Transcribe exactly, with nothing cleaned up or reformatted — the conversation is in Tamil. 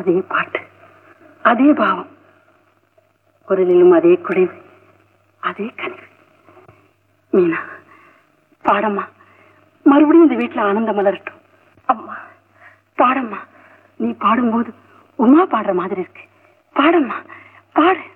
அதே பாட்டு, அதே பாவம், குரலிலும் அதே குறைவு, அதே கனிவு. மீனா பாடம்மா, மறுபடியும் இந்த வீட்டுல ஆனந்தம் மலரட்டும். அம்மா பாடம்மா, நீ பாடும்போது உமா பாடுற மாதிரி இருக்கு. பாடம்மா பாடு.